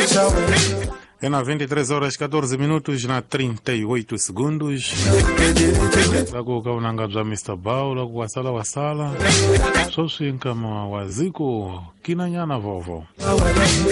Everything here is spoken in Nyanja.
É na 23 horas 14 minutos na 38 segundos. Lago kaunanga za Mr. Bao, lago wasala. Sosi nkama waziko kinanyana vovo.